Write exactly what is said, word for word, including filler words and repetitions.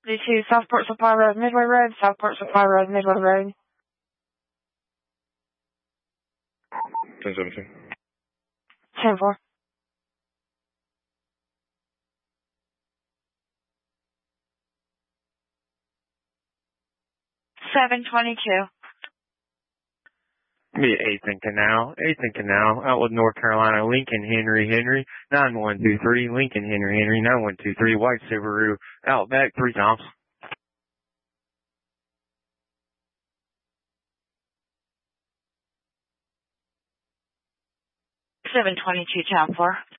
two, Southport Supply Road, Midway Road, Southport Supply Road, Midway Road. ten seventeen. ten four. seven twenty-two. Be eighth and Canal, eighth and Canal, Outwood, North Carolina, Lincoln Henry Henry, nine one two three, Lincoln Henry Henry, nine one two three, White Subaru, Outback, three times. seven twenty-two, Town four.